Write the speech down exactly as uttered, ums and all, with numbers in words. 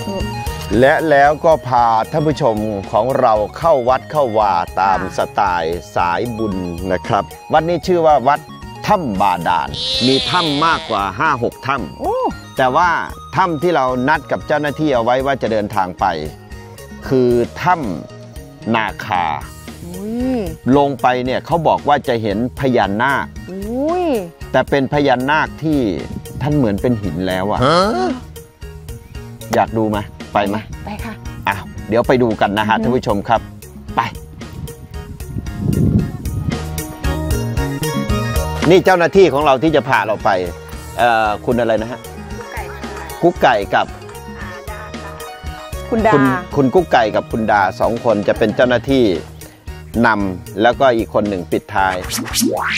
และแล้วก็พาท่านผู้ชมของเราเข้าวัดเข้าวาตามสไตล์สายบุญนะครับวัดนี้ชื่อว่าวัดถ้ำบาดาลมีถ้ำมากกว่า ห้าหก ถ้ำแต่ว่าถ้ำที่เรานัดกับเจ้าหน้าที่เอาไว้ว่าจะเดินทางไปคือถ้ำนาคาลงไปเนี่ยเขาบอกว่าจะเห็นพญานาคแต่เป็นพญานาคที่ท่านเหมือนเป็นหินแล้วอะอยากดูไหมไปไหมไปค่ะอ้าวเดี๋ยวไปดูกันนะฮะท่านผู้ชมครับไปนี่เจ้าหน้าที่ของเราที่จะพาเราไปเอ่อคุณอะไรนะฮะกุ๊กไก่กับคุณดาคุณคุณกุ๊กไก่กับคุณดาสองคนจะเป็นเจ้าหน้าที่นำแล้วก็อีกคนหนึ่งปิดท้าย